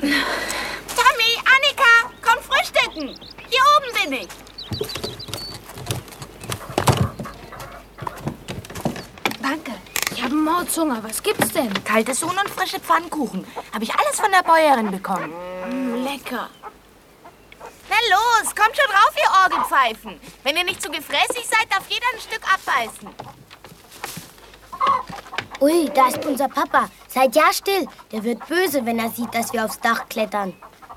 Tommy, Annika, komm frühstücken. Hier oben bin ich. Danke. Ich habe Mordshunger. Was gibt's denn? Kaltes Huhn und frische Pfannkuchen. Habe ich alles von der Bäuerin bekommen. Lecker. Na los, kommt schon rauf, ihr Orgelpfeifen. Wenn ihr nicht zu gefräßig seid, darf jeder ein Stück abbeißen. Ui, da ist unser Papa. Seid ja still. Der wird böse, wenn er sieht, dass wir aufs Dach klettern.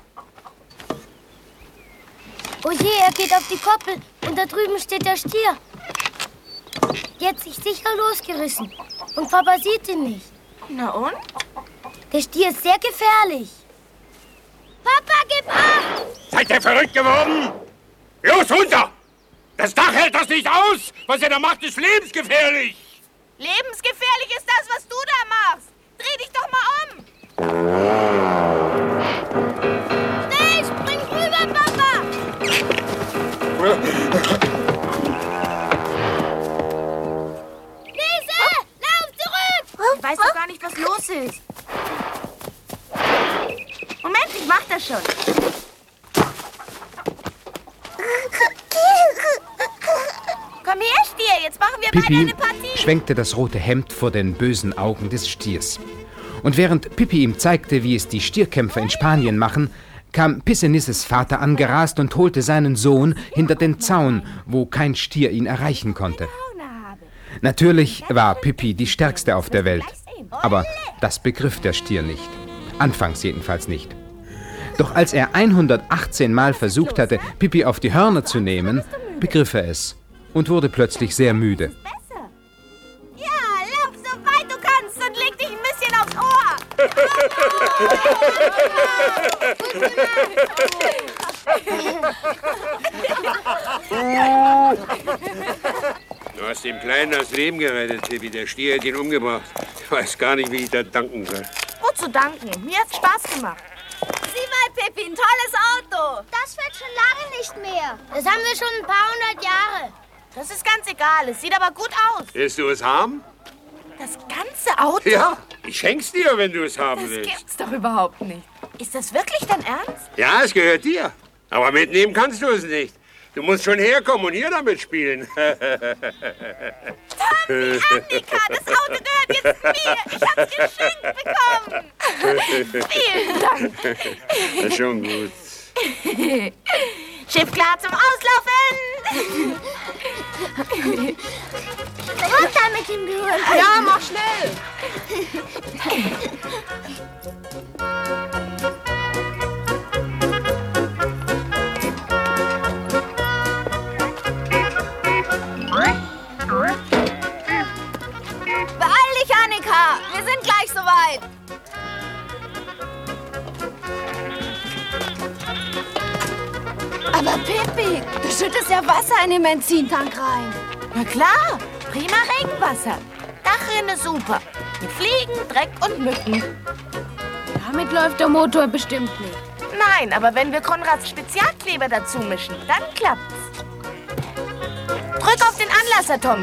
Oh je, er geht auf die Koppel. Und da drüben steht der Stier. Jetzt sich sicher losgerissen. Und Papa sieht ihn nicht. Na und? Der Stier ist sehr gefährlich. Papa, gib ab! Seid ihr verrückt geworden? Los, runter! Das Dach hält das nicht aus! Was ihr da macht, ist lebensgefährlich! Lebensgefährlich ist das, was du da machst. Dreh dich doch mal um. Schnell, spring rüber, Papa! Lise, lauf zurück! Ich weiß doch gar nicht, was los ist. Moment, ich mach das schon. Komm her, Stier, jetzt machen wir beide Pippi eine Partie. schwenkte das rote Hemd vor den bösen Augen des Stiers. Und während Pippi ihm zeigte, wie es die Stierkämpfer in Spanien machen, kam Pissenisses Vater angerast und holte seinen Sohn hinter den Zaun, wo kein Stier ihn erreichen konnte. Natürlich war Pippi die Stärkste auf der Welt, aber das begriff der Stier nicht. Anfangs jedenfalls nicht. Doch als er 118 Mal versucht hatte, Pippi auf die Hörner zu nehmen, begriff er es und wurde plötzlich sehr müde. Ja, lauf so weit du kannst und leg dich ein bisschen aufs Ohr. Du hast dem Kleinen das Leben gerettet, Pippi. Der Stier hat ihn umgebracht. Ich weiß gar nicht, wie ich dir danken soll. Wozu danken? Mir hat's Spaß gemacht. Sieh mal, Pippi, ein tolles Auto. Das fährt schon lange nicht mehr. Das haben wir schon ein paar hundert Jahre. Das ist ganz egal, es sieht aber gut aus. Willst du es haben? Das ganze Auto? Ja, ich schenk's dir, wenn du es haben Das willst. gibt's doch überhaupt nicht. Ist das wirklich dein Ernst? Ja, es gehört dir. Aber mitnehmen kannst du es nicht. Du musst schon herkommen und hier damit spielen. Tommy, Annika, das Auto gehört jetzt mir. Ich hab's geschenkt bekommen. Vielen Dank. Das ist schon gut. Schiff klar zum Auslaufen. Runter mit dem Gehirn. Ja, mach schnell. Beeil dich, Annika. Wir sind gleich soweit. Aber Pippi, du schüttest ja Wasser in den Benzintank rein. Na klar, prima Regenwasser. Dachrinne super. Mit Fliegen, Dreck und Mücken. Damit läuft der Motor bestimmt nicht. Nein, aber wenn wir Konrads Spezialkleber dazu mischen, dann klappt's. Drück auf den Anlasser, Tommy.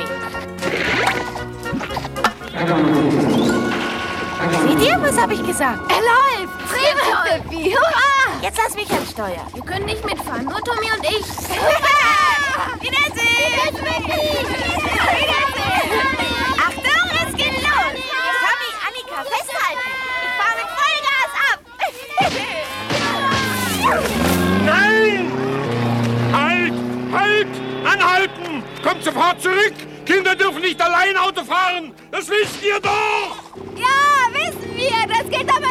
Seht ihr, was habe ich gesagt? Er läuft. Prima, Pippi. Hurra! Jetzt lass mich ans Steuer. Wir können nicht mitfahren, nur Tommy und ich. Wiedersehen! Achtung, es geht los! Tommy, Annika, festhalten! Ich fahre mit Vollgas ab! Nein! Halt! Anhalten! Kommt sofort zurück! Kinder dürfen nicht allein Auto fahren! Das wisst ihr doch! Ja, wissen wir. Das geht aber